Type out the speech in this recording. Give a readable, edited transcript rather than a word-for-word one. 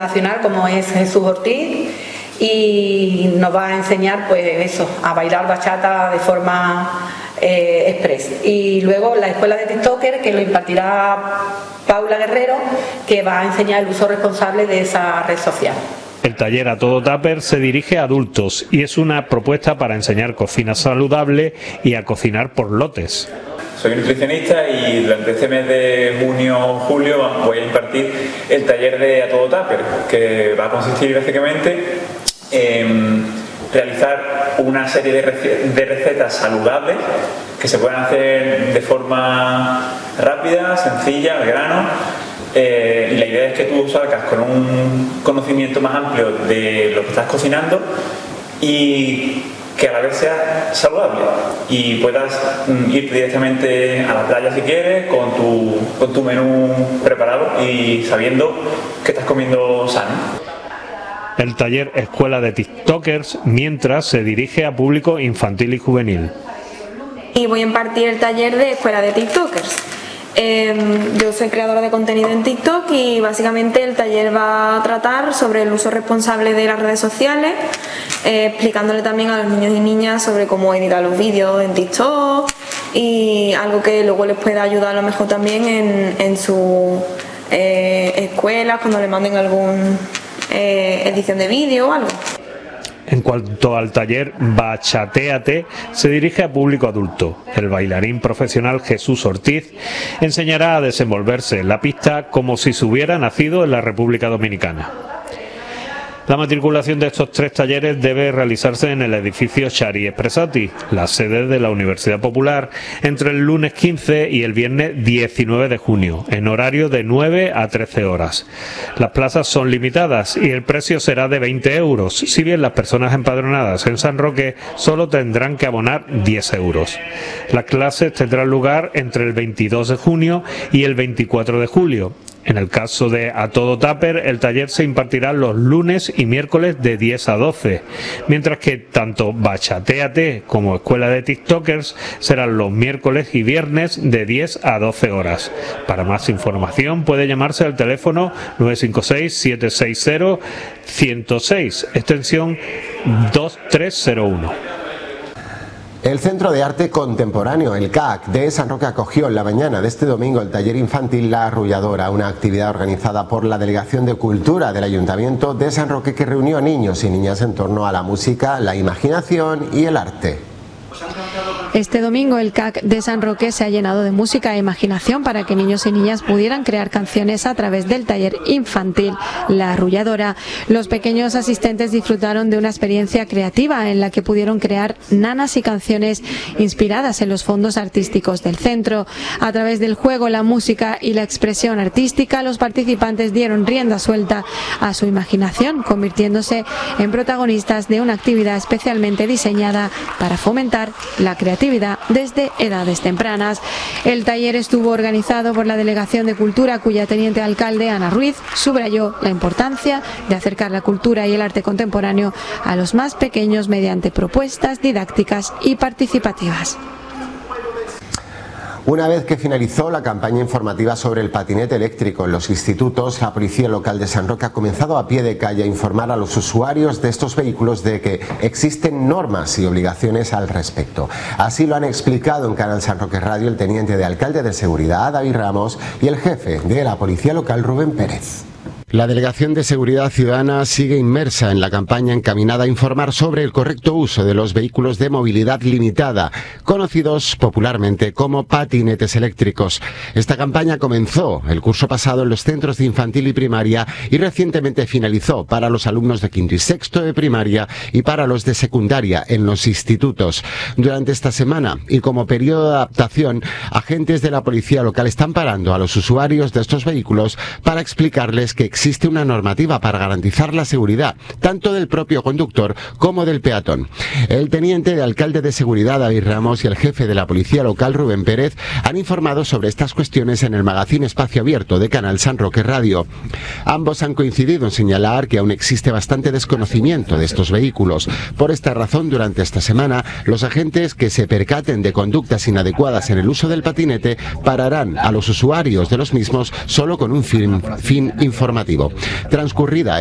nacional, como es Jesús Ortiz, y nos va a enseñar pues eso, a bailar bachata de forma express. Y luego la escuela de TikToker, que lo impartirá Paula Guerrero, que va a enseñar el uso responsable de esa red social. El taller A Todo Tupper se dirige a adultos y es una propuesta para enseñar cocina saludable y a cocinar por lotes. Soy nutricionista y durante este mes de junio-julio voy a impartir el taller de A Todo Tupper, que va a consistir básicamente en realizar una serie de recetas saludables que se pueden hacer de forma rápida, sencilla, al grano. Y la idea es que tú salgas con un conocimiento más amplio de lo que estás cocinando y que a la vez sea saludable y puedas ir directamente a la playa si quieres con tu menú preparado y sabiendo que estás comiendo sano. El taller Escuela de TikTokers, mientras, se dirige a público infantil y juvenil. Y voy a impartir el taller de Escuela de TikTokers. Yo soy creadora de contenido en TikTok y básicamente el taller va a tratar sobre el uso responsable de las redes sociales, explicándole también a los niños y niñas sobre cómo editar los vídeos en TikTok y algo que luego les pueda ayudar a lo mejor también en sus escuelas cuando le manden alguna edición de vídeo o algo. En cuanto al taller Bachatéate, se dirige a público adulto. El bailarín profesional Jesús Ortiz enseñará a desenvolverse en la pista como si se hubiera nacido en la República Dominicana. La matriculación de estos 3 talleres debe realizarse en el edificio Xari Espressati, la sede de la Universidad Popular, entre el lunes 15 y el viernes 19 de junio, en horario de 9 a 13 horas. Las plazas son limitadas y el precio será de 20 euros, si bien las personas empadronadas en San Roque solo tendrán que abonar 10 euros. Las clases tendrán lugar entre el 22 de junio y el 24 de julio. En el caso de A Todo Tupper, el taller se impartirá los lunes y miércoles de 10 a 12, mientras que tanto Bachatéate como Escuela de TikTokers serán los miércoles y viernes de 10 a 12 horas. Para más información puede llamarse al teléfono 956-760-106, extensión 2301. El Centro de Arte Contemporáneo, el CAC, de San Roque acogió en la mañana de este domingo el taller infantil La Arrulladora, una actividad organizada por la Delegación de Cultura del Ayuntamiento de San Roque que reunió a niños y niñas en torno a la música, la imaginación y el arte. Este domingo el CAC de San Roque se ha llenado de música e imaginación para que niños y niñas pudieran crear canciones a través del taller infantil La Arrulladora. Los pequeños asistentes disfrutaron de una experiencia creativa en la que pudieron crear nanas y canciones inspiradas en los fondos artísticos del centro. A través del juego, la música y la expresión artística, los participantes dieron rienda suelta a su imaginación, convirtiéndose en protagonistas de una actividad especialmente diseñada para fomentar la creatividad desde edades tempranas. El taller estuvo organizado por la Delegación de Cultura, cuya teniente alcalde, Ana Ruiz, subrayó la importancia de acercar la cultura y el arte contemporáneo a los más pequeños mediante propuestas didácticas y participativas. Una vez que finalizó la campaña informativa sobre el patinete eléctrico en los institutos, la Policía Local de San Roque ha comenzado a pie de calle a informar a los usuarios de estos vehículos de que existen normas y obligaciones al respecto. Así lo han explicado en Canal San Roque Radio el teniente de alcalde de seguridad, David Ramos, y el jefe de la Policía Local, Rubén Pérez. La Delegación de Seguridad Ciudadana sigue inmersa en la campaña encaminada a informar sobre el correcto uso de los vehículos de movilidad limitada, conocidos popularmente como patinetes eléctricos. Esta campaña comenzó el curso pasado en los centros de infantil y primaria y recientemente finalizó para los alumnos de quinto y sexto de primaria y para los de secundaria en los institutos. Durante esta semana y como periodo de adaptación, agentes de la Policía Local están parando a los usuarios de estos vehículos para explicarles que existe una normativa para garantizar la seguridad, tanto del propio conductor como del peatón. El teniente de alcalde de seguridad, David Ramos, y el jefe de la Policía Local, Rubén Pérez, han informado sobre estas cuestiones en el magazín Espacio Abierto de Canal San Roque Radio. Ambos han coincidido en señalar que aún existe bastante desconocimiento de estos vehículos. Por esta razón, durante esta semana, los agentes que se percaten de conductas inadecuadas en el uso del patinete pararán a los usuarios de los mismos solo con un fin informativo. informativo. Transcurrida